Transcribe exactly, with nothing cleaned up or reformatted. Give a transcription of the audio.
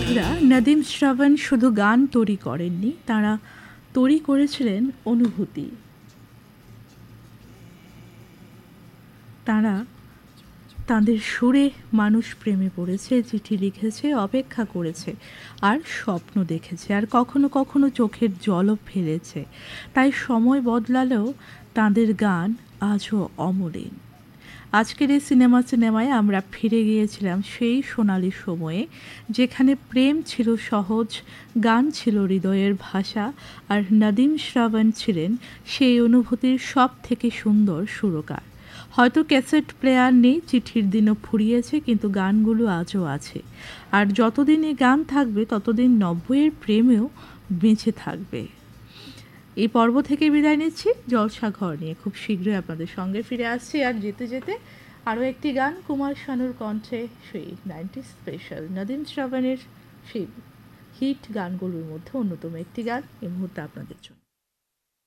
বন্ধুরা, নদীম শ্রাবণ শুধু গান তৈরি করেননি, তারা তৈরি করেছিলেন অনুভূতি। তারা তাদের সুরে মানুষ প্রেমে পড়েছে, চিঠি লিখেছে, অপেক্ষা করেছে, আর স্বপ্ন দেখেছে, আর কখনো কখনো চোখের জলও ফেলেছে। তাই সময় বদলালেও তাদের গান আজও অমলিন। আজকের এই সিনেমা সিনেমায় আমরা ফিরে গিয়েছিলাম সেই সোনালি সময়ে, যেখানে প্রেম ছিল সহজ, গান ছিল হৃদয়ের ভাষা, আর নদীম শ্রাবণ ছিলেন সেই অনুভূতির সব থেকে সুন্দর সুরকার। হয়তো ক্যাসেট প্লেয়ার নেই, চিঠির দিনও ফুরিয়েছে, কিন্তু গানগুলো আজও আছে। আর যতদিন এই গান থাকবে ততদিন নব্বইয়ের প্রেমেও বেঁচে থাকবে। এই পর্ব থেকে বিদায় নিচ্ছি জলসাঘর নিয়ে। খুব শীঘ্রই আপনাদের সঙ্গে ফিরে আসছি। আর যেতে যেতে আরও একটি গান, কুমার শানুর কণ্ঠে, সেই নাইনটি স্পেশাল নদীম শ্রাবণের সেই হিট গানগুলোর মধ্যে অন্যতম একটি গান এই মুহূর্তে আপনাদের জন্য।